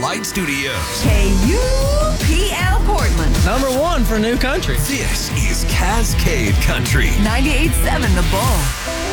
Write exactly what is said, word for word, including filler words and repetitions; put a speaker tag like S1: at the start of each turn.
S1: Worldwide Studios.
S2: K U P L Portland.
S3: Number one for new country.
S1: This is Cascade Country.
S2: ninety-eight point seven The Bull.